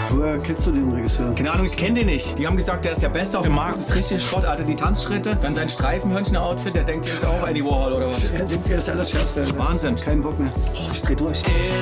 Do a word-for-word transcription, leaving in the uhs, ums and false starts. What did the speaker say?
Woher kennst du den Regisseur? Keine Ahnung, ich kenne den nicht. Die haben gesagt, der ist ja best auf dem Markt. Das ist richtig Schrott. Alter, die Tanzschritte, dann sein Streifenhörnchen-Outfit. Der denkt, der ist auch Andy Warhol oder was? Er denkt, er ist alles Schärfste. Wahnsinn. Kein Bock mehr. Oh, ich dreh durch.